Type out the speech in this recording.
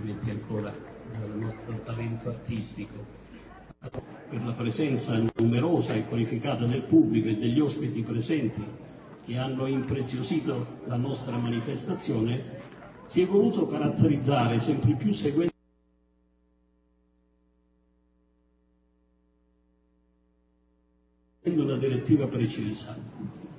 complimenti ancora al nostro talento artistico. Per la presenza numerosa e qualificata del pubblico e degli ospiti presenti che hanno impreziosito la nostra manifestazione, si è voluto caratterizzare sempre più seguendo una direttiva precisa: